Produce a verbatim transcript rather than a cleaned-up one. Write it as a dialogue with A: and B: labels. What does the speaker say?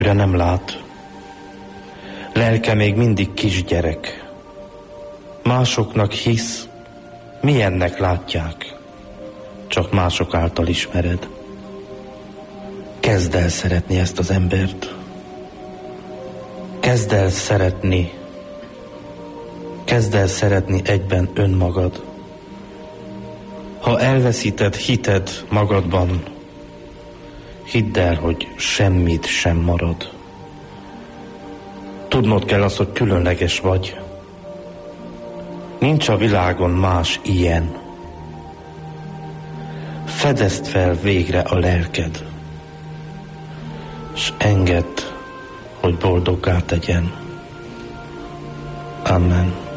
A: nem lát. Lelke még mindig kisgyerek. Másoknak hisz, milyennek látják, csak mások által ismered. Kezd el szeretni ezt az embert. Kezd el szeretni. Kezd el szeretni egyben önmagad. Ha elveszíted hited magadban, hidd el, hogy semmit sem marad. Tudnod kell azt, hogy különleges vagy. Nincs a világon más ilyen. Fedezd fel végre a lelked, s engedd, hogy boldoggá tegyen. Amen.